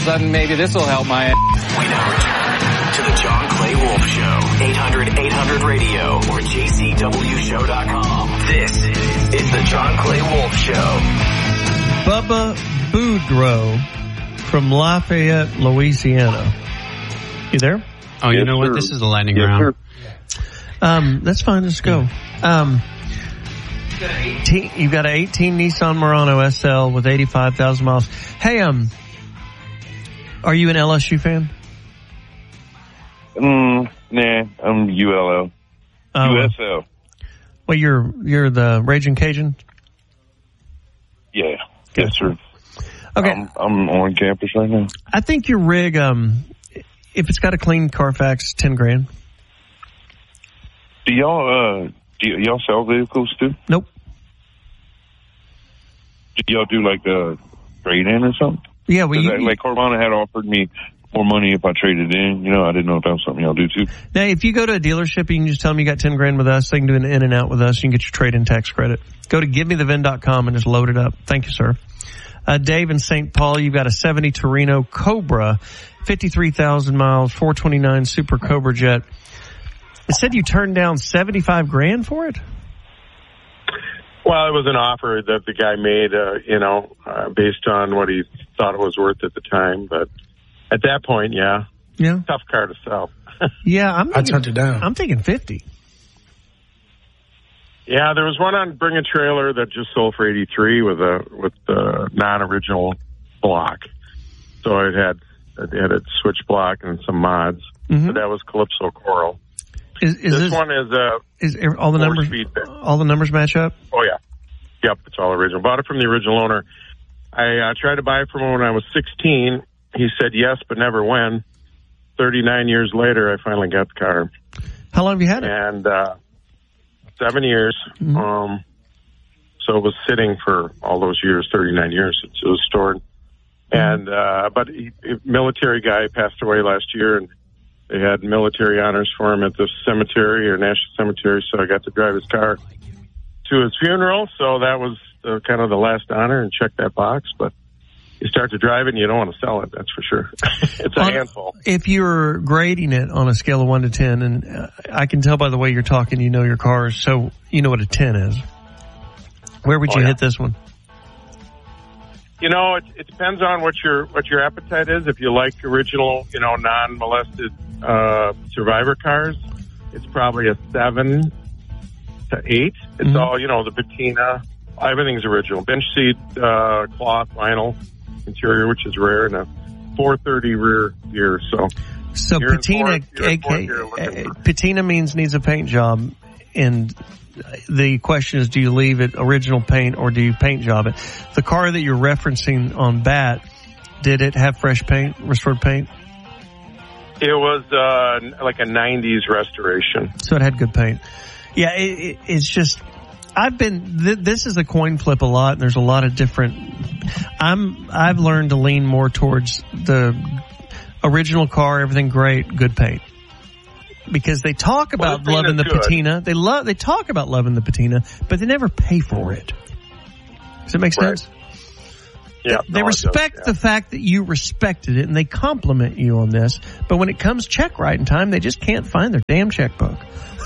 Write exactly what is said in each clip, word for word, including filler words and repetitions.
sudden, maybe this will help my ass. We now return to the John Clay Wolf Show. eight hundred eight hundred radio or J C W show dot com. This is the John Clay Wolf Show. Bubba Boudreaux from Lafayette, Louisiana. You there? Oh, you yes, know sir. what? This is a lightning yes, round. Sir. Um, that's fine. Let's go. Um, you've got an eighteen Nissan Murano S L with eighty-five thousand miles. Hey, um, are you an L S U fan? Mm, nah, I'm U L L. Uh, U S L. Well, you're you're the Raging Cajun. Yeah. Yes, sir. Okay. I'm, I'm on campus right now. I think your rig, um, if it's got a clean Carfax, ten grand. Do y'all uh do y- y'all sell vehicles too? Nope. Do y'all do like a trade in or something? Yeah, well, you, I, like Carvana had offered me more money if I traded in. You know, I didn't know if that was something y'all do too. now if you go to a dealership, you can just tell them you got ten grand with us. They can do an in and out with us. You can get your trade in tax credit. Go to give me the vin dot com and just load it up. Thank you, sir. Uh, Dave in Saint Paul, you've got a seventy Torino Cobra, fifty-three thousand miles, four twenty-nine Super Cobra Jet. It said you turned down seventy-five grand for it? Well, it was an offer that the guy made, uh, you know, uh, based on what he thought it was worth at the time. But at that point, yeah, Yeah. tough car to sell. Yeah, I'm I thinking, turned it down. I'm thinking fifty. Yeah, there was one on Bring a Trailer that just sold for eighty-three with a with the non-original block. So it had it had a switch block and some mods. Mm-hmm. So that was Calypso Coral. Is, is this, this one is uh, is all the four numbers speed. all the numbers match up? Oh yeah, yep, it's all original. Bought it from the original owner. I uh, tried to buy it from him when I was sixteen. He said yes, but never when. Thirty-nine years later, I finally got the car. How long have you had it? And uh, seven years. Mm-hmm. Um, so it was sitting for all those years, thirty-nine years. It was stored. And uh, but he, he, military guy passed away last year, and they had military honors for him at the cemetery or National Cemetery. So I got to drive his car to his funeral. So that was uh, kind of the last honor, and check that box. But you start to drive it, and you don't want to sell it. That's for sure. It's a On- handful. If you're grading it on a scale of one to ten, and uh, I can tell by the way you're talking, you know your cars, so you know what a ten is. Where would Oh, you yeah. hit this one? You know, it, it depends on what your what your appetite is. If you like original, you know, non-molested uh, survivor cars, it's probably a seven to eight. It's Mhm. all, you know, the patina, everything's original. Bench seat, uh, cloth, vinyl interior, which is rare, and a four thirty rear gear. So, So You're in patina, fourth- you're in fourth A K, gear looking uh, for- patina means needs a paint job, and the question is, do you leave it original paint or do you paint job it? The car that you're referencing on Bat, did it have fresh paint, restored paint? it was uh, like a nineties restoration. So it had good paint. Yeah, it, it, it's just, I've been, th- this is a coin flip a lot, and there's a lot of different, I'm, I've learned to lean more towards the original car, everything great, good paint. Because they talk Well, about the paint loving is the good. patina. They love, they talk about loving the patina, but they never pay for it. Does that make Right. sense? Yeah, They no, it does, respect yeah. the fact that you respected it, and they compliment you on this. But when it comes check writing time, they just can't find their damn checkbook.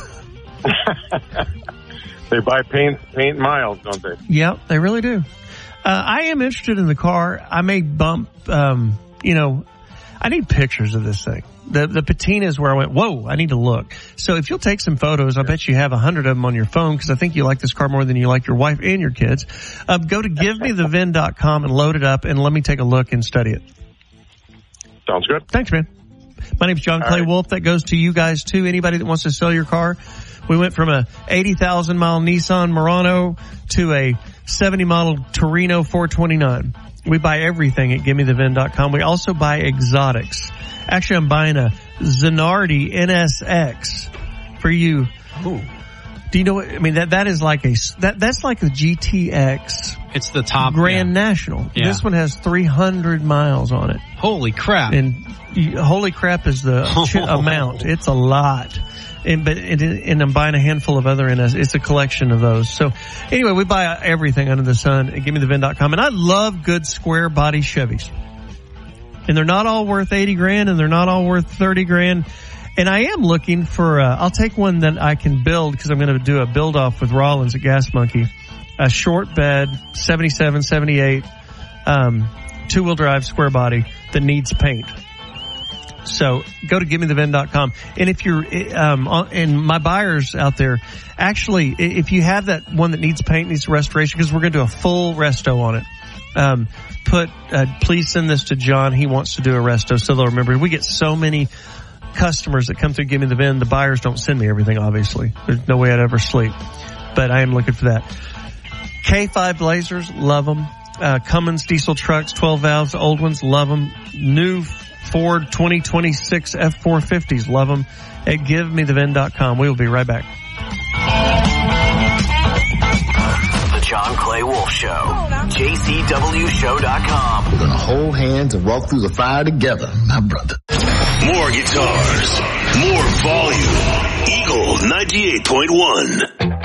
They buy paint paint miles, don't they? Yep, they really do. Uh, I am interested in the car. I may bump, um, you know, I need pictures of this thing. The the patina is where I went, whoa, I need to look. So if you'll take some photos, I bet you have a hundred of them on your phone, because I think you like this car more than you like your wife and your kids. Uh, go to give me the vin dot com and load it up, and let me take a look and study it. Sounds good. Thanks, man. My name's John All Clay right. Wolf. That goes to you guys, too. Anybody that wants to sell your car. We went from a eighty thousand mile Nissan Murano to a seventy model Torino four twenty-nine. We buy everything at give me the vin dot com. We also buy exotics. Actually, I'm buying a Zanardi N S X for you. Ooh. Do you know what, I mean, that, that is like a, that, that's like a G T X It's the top Grand yeah. National. Yeah. This one has three hundred miles on it. Holy crap. And you, holy crap is the ch- amount. It's a lot. And, but, it, and I'm buying a handful of other N S. It's a collection of those. So anyway, we buy everything under the sun at give me the vin dot com. And I love good square body Chevys. And they're not all worth eighty grand, and they're not all worth thirty grand. And I am looking for, uh, I'll take one that I can build, because I'm going to do a build off with Rollins at Gas Monkey. A short bed, seventy-seven, seventy-eight, um, two wheel drive, square body that needs paint. So go to give me the vin dot com. And if you're, um, and my buyers out there, actually, if you have that one that needs paint, needs restoration, because we're going to do a full resto on it. Um, put, uh, please send this to John. He wants to do a resto, so they'll remember. We get so many customers that come through Give Me the Vin. The buyers don't send me everything, obviously. There's no way I'd ever sleep. But I am looking for that. K five Blazers, love them. Uh, Cummins diesel trucks, twelve valves, old ones, love them. New Ford twenty twenty-six F four fifties, love them. At give me the vin dot com. We will be right back. The John Clay Wolf Show. J C W show dot com. We're going to hold hands and walk through the fire together, my brother. More guitars, more volume. Eagle ninety-eight point one.